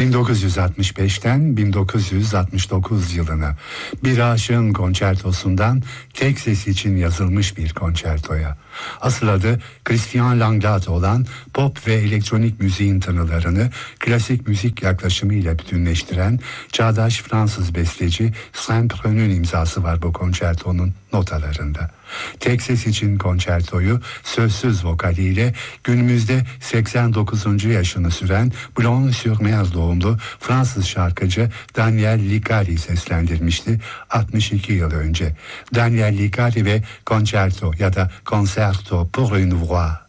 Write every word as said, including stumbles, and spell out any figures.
bin dokuz yüz altmış beşten bin dokuz yüz altmış dokuz yılına bir aşığın konçertosundan tek ses için yazılmış bir konçertoya. Asıl adı Christian Langlade olan pop ve elektronik müziğin tınılarını klasik müzik yaklaşımıyla bütünleştiren çağdaş Fransız besteci Saint-Preux'un imzası var bu konçertonun notalarında. Tek ses için konçertoyu sözsüz vokaliyle günümüzde seksen dokuzuncu yaşını süren Boulogne-sur-Mer doğumlu Fransız şarkıcı Daniel Licari seslendirmişti altmış iki yıl önce. Daniel Licari ve Concerto ya da Concerto pour une voix.